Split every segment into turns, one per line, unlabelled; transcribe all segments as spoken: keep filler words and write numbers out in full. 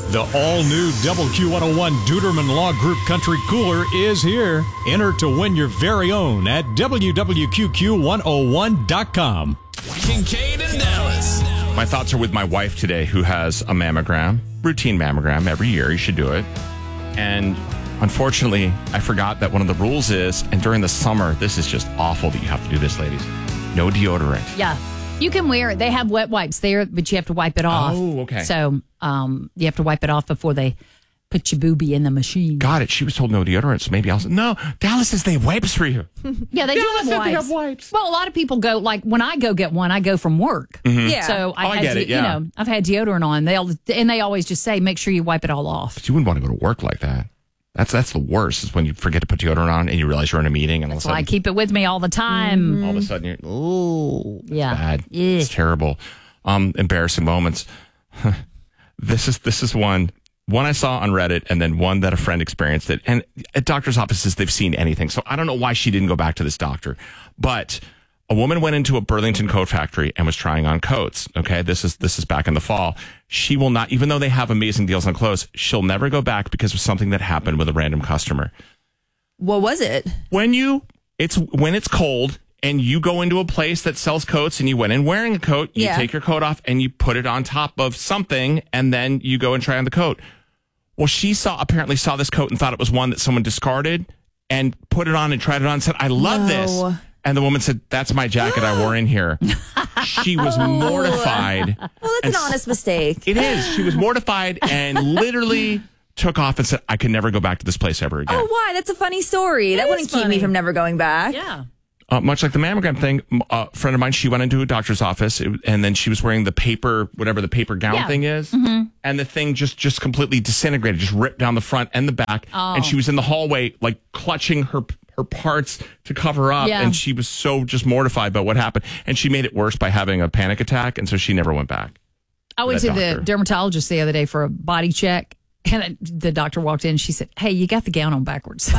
The all-new W Q one oh one Duderman Law Group Country Cooler is here. Enter to win your very own at W W Q Q one oh one dot com.
Kincaid and Dallas.
My thoughts are with my wife today, who has a mammogram, routine mammogram every year. You should do it. And unfortunately, I forgot that one of the rules is, and during the summer, this is just awful that you have to do this, ladies. No deodorant.
Yeah. You can wear it. They have wet wipes there, but you have to wipe it off.
Oh, okay.
So um, you have to wipe it off before they put your boobie in the machine.
Got it. She was told no deodorant, so maybe I'll say, no, Dallas says they have wipes for you.
Yeah, they
Dallas
do have
said
wipes.
they have wipes.
Well, a lot of people go, like, when I go get one, I go from work.
Mm-hmm.
Yeah.
So I,
Oh, I
had
get
de-
it, yeah.
you know, I've had deodorant on. They'll and they always just say, make sure you wipe it all off.
But you wouldn't want to go to work like that. That's that's the worst, is when you forget to put deodorant on and you realize you're in a meeting and all of a
So I
sudden,
keep it with me all the time.
Mm-hmm.
all of a sudden you're, oh,
Yeah.
bad.
Yeah.
It's terrible. Um, embarrassing moments. this is this is one one I saw on Reddit, and then one that a friend experienced it. And at doctor's offices, they've seen anything. So I don't know why she didn't go back to this doctor. But a woman went into a Burlington coat factory and was trying on coats. Okay, this is this is back in the fall. She will not, even though they have amazing deals on clothes, she'll never go back because of something that happened with a random customer.
What was it?
When you it's when it's cold and you go into a place that sells coats and you went in wearing a coat, you
Yeah.
take your coat off and you put it on top of something, and then you go and try on the coat. Well, she saw apparently saw this coat and thought it was one that someone discarded and put it on and tried it on and said, I love
No.
this. And the woman said, that's my jacket I wore in here. She was mortified.
Well, that's
And
an honest mistake.
It is. She was mortified and literally took off and said, I can never go back to this place ever again.
Oh, why? That's a funny story. that
is
wouldn't keep
funny.
me from never going back.
Yeah.
Uh, much like the mammogram thing, m- a friend of mine, she went into a doctor's office, it- and then she was wearing the paper, whatever the paper gown
Yeah.
thing is, and the thing just just completely disintegrated, just ripped down the front and the back,
Oh.
and she was in the hallway, like clutching her her parts to cover up,
Yeah.
and she was so just mortified by what happened, and she made it worse by having a panic attack, and so she never went back.
I went
That
to the
doctor.
dermatologist the other day for a body check. And the doctor walked in. She said, hey, you got the gown on backwards.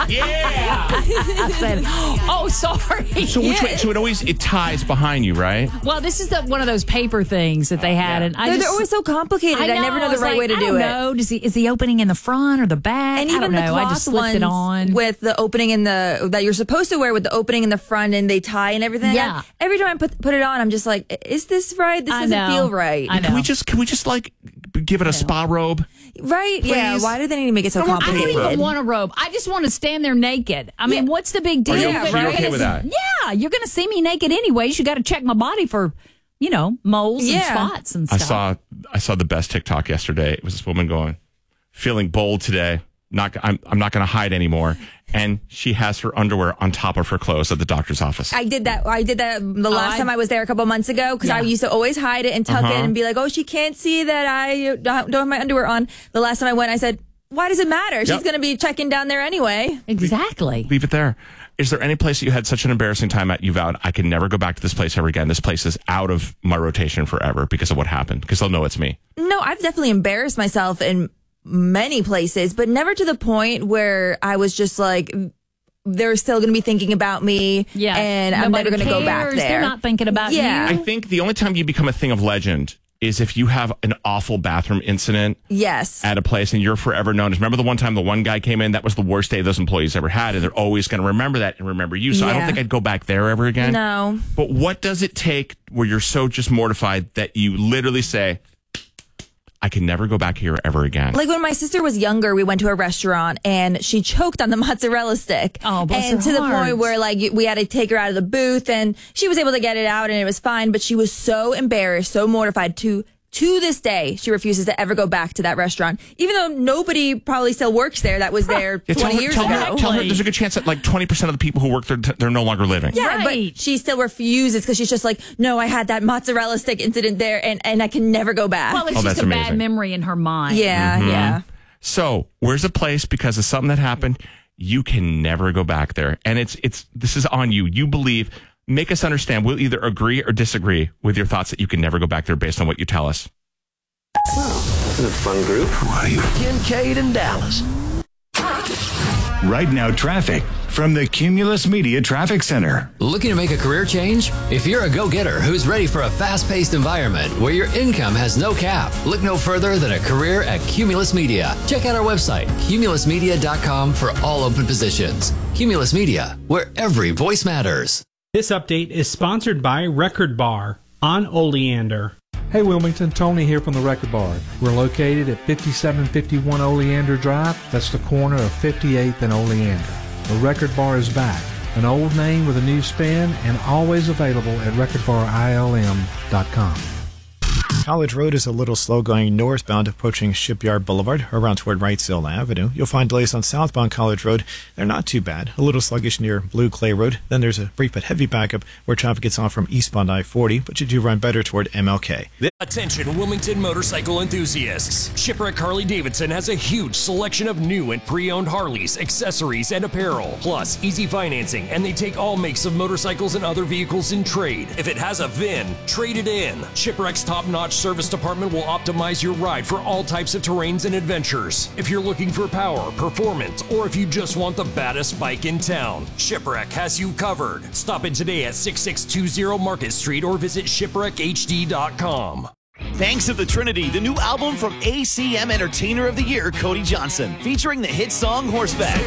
Yeah.
I said, oh, sorry.
So which way? So it always it ties behind you, right?
Well, this is the, one of those paper things that they had.
Yeah.
And I
They're,
just,
they're always so complicated. I, never know
I
the
was
right
like,
way to
I
do
don't
it.
know. Does he, is the opening in the front or the back?
And
I
even
don't
the
know.
cloth
I just slipped it
ones
on.
with the opening in the that you're supposed to wear with the opening in the front and they tie and everything.
Yeah.
Every time I put put it on, I'm just like, is this right? This
I
doesn't
know.
feel right.
I know.
Can we just can we just like give it a spa robe?
Right? Yeah.
Please.
Why do they need to make it so
I don't
complicated?
even want a robe. I just want to stand there naked. I mean,
Yeah.
what's the big deal?
Are you-
Yeah,
so you're
right.
okay with that?
Yeah, you're going to see me naked anyways. You got to check my body for, you know, moles and
Yeah.
spots and
I
stuff.
saw I saw the best TikTok yesterday. It was this woman going, feeling bold today. Not I'm I'm not going to hide anymore. And she has her underwear on top of her clothes at the doctor's office.
I did that. I did that the last
I-
time I was there a couple months ago because I
Yeah.
used to always hide it and tuck
Uh-huh.
it and be like, "Oh, she can't see that I don't don't have my underwear on." The last time I went, I said, "Why does it matter? She's
Yep.
going to be checking down there anyway."
Exactly.
Leave it there. Is there any place that you had such an embarrassing time at you vowed I can never go back to this place ever again? This place is out of my rotation forever because of what happened. Because they'll know it's me.
No, I've definitely embarrassed myself in many places, but never to the point where I was just like, they're still going to be thinking about me.
Yeah.
And I'm
Nobody
never going to go back
cares.
there.
They're not thinking about
Yeah.
you.
I think the only time you become a thing of legend is if you have an awful bathroom incident
Yes.
at a place and you're forever known as. Remember the one time the one guy came in? That was the worst day those employees ever had, and they're always going to remember that and remember you. So I don't
Yeah.
think I'd go back there ever again.
No.
But what does it take where you're so just mortified that you literally say, I can never go back here ever again?
Like when my sister was younger, we went to a restaurant and she choked on the mozzarella stick.
Oh, bless
and
her
to the
heart.
point where like we had to take her out of the booth and she was able to get it out and it was fine. But she was so embarrassed, so mortified to to this day, she refuses to ever go back to that restaurant, even though nobody probably still works there that was there
Yeah, tell
twenty
her,
years
tell
ago.
her, tell her there's a good chance that like twenty percent of the people who work there, t- they're no longer living.
Yeah,
Right.
but she still refuses because she's just like, no, I had that mozzarella stick incident there and, and I can never go back.
Well, it's
Oh,
just
that's
a bad
amazing.
memory in her mind.
yeah,
Mm-hmm.
yeah.
So where's a place because of something that happened, you can never go back there. And it's it's this is on you. You believe, make us understand. We'll either agree or disagree with your thoughts that you can never go back there based on what you tell us.
This is a fun group.
Kincaid and Dallas.
Right Now Traffic from the Cumulus Media Traffic Center.
Looking to make a career change? If you're a go-getter who's ready for a fast-paced environment where your income has no cap, look no further than a career at Cumulus Media. Check out our website, cumulus media dot com, for all open positions. Cumulus Media, where every voice matters.
This update is sponsored by Record Bar on Oleander.
Hey Wilmington, Tony here from the Record Bar. We're located at fifty-seven fifty-one Oleander Drive. That's the corner of fifty-eighth and Oleander. The Record Bar is back. An old name with a new spin and always available at record bar I L M dot com.
College Road is a little slow going northbound approaching Shipyard Boulevard around toward Wrightsville Avenue. You'll find delays on southbound College Road. They're not too bad. A little sluggish near Blue Clay Road. Then there's a brief but heavy backup where traffic gets off from eastbound I forty, but you do run better toward M L K.
Attention Wilmington motorcycle enthusiasts. Shipwreck Harley-Davidson has a huge selection of new and pre-owned Harleys, accessories, and apparel. Plus, easy financing, and they take all makes of motorcycles and other vehicles in trade. If it has a V I N, trade it in. Shipwreck's top-notch service department will optimize your ride for all types of terrains and adventures. If you're looking for power, performance, or if you just want the baddest bike in town, Shipwreck has you covered. Stop in today at sixty-six twenty Market Street or visit shipwreck h d dot com.
Thanks to the Trinity, the new album from A C M Entertainer of the Year, Cody Johnson, featuring the hit song Horseback.